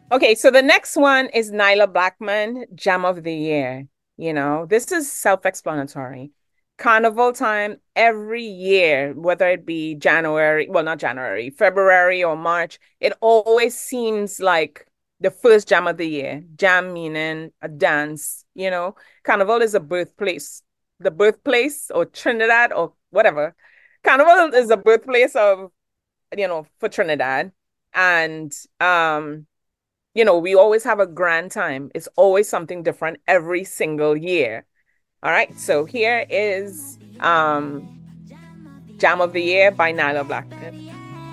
Okay, so the next one is Nyla Blackman, Jam of the Year. This is self-explanatory. Carnival time every year, whether it be January, well, not January, February or March, it always seems like the first jam of the year. Jam meaning a dance. Carnival is a birthplace, the birthplace or Trinidad or whatever. Carnival is the birthplace of, for Trinidad. And we always have a grand time. It's always something different every single year. All right. So here is Jam of the Year by Nyla Blackman.